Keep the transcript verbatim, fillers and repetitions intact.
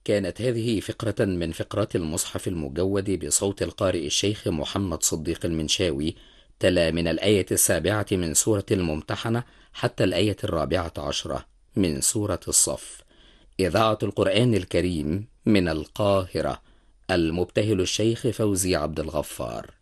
كانت هذه فقرة من فقرات المصحف المجود بصوت القارئ الشيخ محمد صديق المنشاوي. تلا من الآية السابعة من سورة الممتحنة حتى الآية الرابعة عشرة من سورة الصف. إذاعة القرآن الكريم من القاهرة. المبتهل الشيخ فوزي عبد الغفار.